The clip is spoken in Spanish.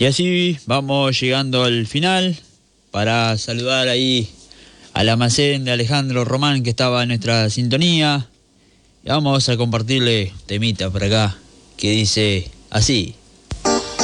Y así vamos llegando al final para saludar ahí al almacén de Alejandro Román, que estaba en nuestra sintonía. Y vamos a compartirle temita por acá que dice así.